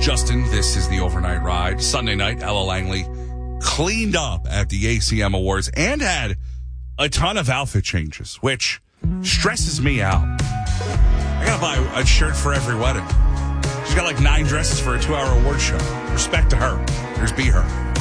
Justin, this is the Overnight Ride. Sunday night, Ella Langley cleaned up at the ACM Awards and had a ton of outfit changes, which stresses me out. I gotta buy a shirt for every wedding. She's got like 9 dresses for a 2-hour award show. Respect to her. Here's Be Her.